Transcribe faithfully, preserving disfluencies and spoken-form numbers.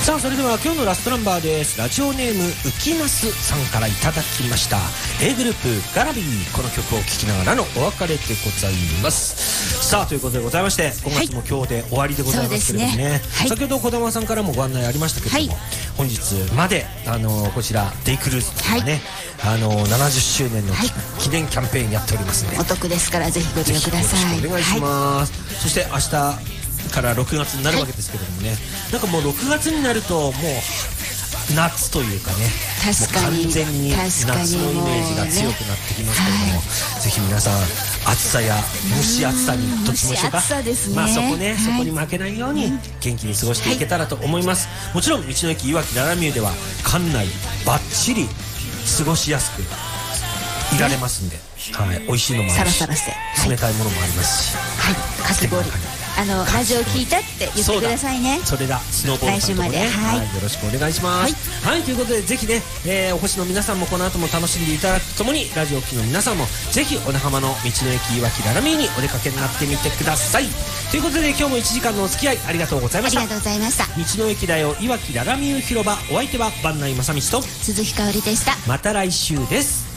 さあそれでは今日のラストナンバーです。ラジオネームうきますさんからいただきました。 A グループガラビー、この曲を聴きながらのお別れでございます。さあということでございまして、ごがつも今日で終わりでございますけれどもね、ね、はい、先ほど児玉さんからもご案内ありましたけれども、はい、本日まであのこちらデイクルーズとかね、はい、あのななじゅっしゅうねんの、はい、記念キャンペーンやっておりますので、 お得ですからぜひご利用ください。 よろしくお願いします、はい、そして明日からろくがつになるわけですけれどもね、はい、なんかもうろくがつになるともう夏というかね、 確かにもう完全に夏のイメージが強くなってきますけれども、ね、はい、ぜひ皆さん暑さや蒸し暑さにときましょうか。 蒸し暑さですね、 まあそこね、はい、そこに負けないように元気に過ごしていけたらと思います、はい、もちろん道の駅いわきららみゆでは館内バッチリ過ごしやすくいられますんで、はい、美味しいのもあるしサラサラして、 冷たいものもありますし、 はい、かき氷、あのラジオ聞いたって言ってくださいね。 それだ、スノーボールさんともね、はい、よろしくお願いします。はい、はい、ということでぜひね、えー、お越しの皆さんもこの後も楽しんでいただくとともに、ラジオ聴きの皆さんもぜひ小名浜の道の駅いわきららみゆにお出かけになってみてください。ということで今日もいちじかんのお付き合いありがとうございました。 ありがとうございました。道の駅だよいわきららみゆ広場、お相手は伴内正道と鈴木香織でした。 また来週です。